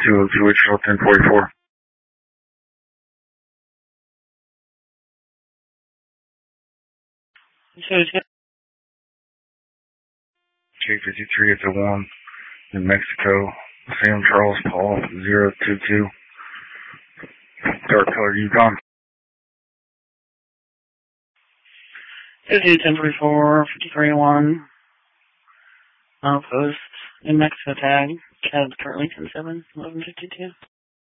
202 Wichita 1044. J53 at the 1, New Mexico, Sam Charles Paul 022, dark color Yukon. 1044, 53-1, outpost, New Mexico tag, CAD currently 10-7, 1152.